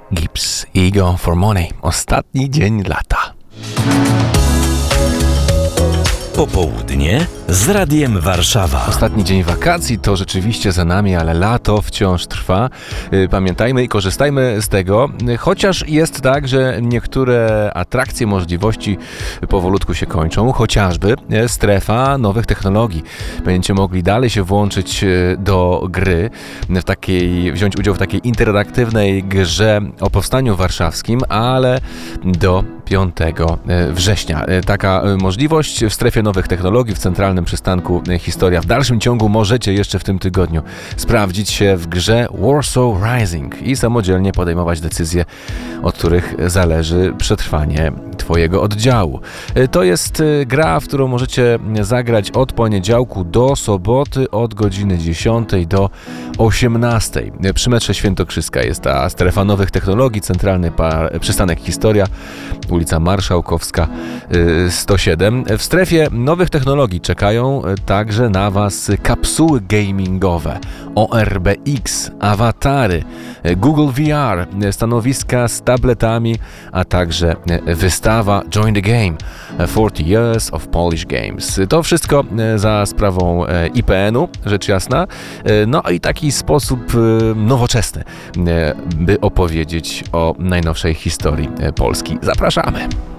Gibbs, Ego for Money. Ostatni dzień lata. Popołudnie z Radiem Warszawa. Ostatni dzień wakacji to rzeczywiście za nami, ale lato wciąż trwa. Pamiętajmy i korzystajmy z tego, chociaż jest tak, że niektóre atrakcje, możliwości powolutku się kończą, chociażby strefa nowych technologii. Będziecie mogli dalej się włączyć do gry, wziąć udział w takiej interaktywnej grze o powstaniu warszawskim, ale do 5 września. Taka możliwość w strefie nowych technologii w centralnym przystanku Historia. W dalszym ciągu możecie jeszcze w tym tygodniu sprawdzić się w grze Warsaw Rising i samodzielnie podejmować decyzje, od których zależy przetrwanie Twojego oddziału. To jest gra, w którą możecie zagrać od poniedziałku do soboty od godziny 10 do 18. Przy metrze Świętokrzyska jest ta strefa nowych technologii, centralny przystanek Historia, ulica Marszałkowska 107. W strefie nowych technologii czekają także na Was kapsuły gamingowe, ORBX, awatary, Google VR, stanowiska z tabletami, a także wystawa Join the Game 40 Years of Polish Games. To wszystko za sprawą IPN-u, rzecz jasna. No i taki sposób nowoczesny, by opowiedzieć o najnowszej historii Polski. Zapraszamy!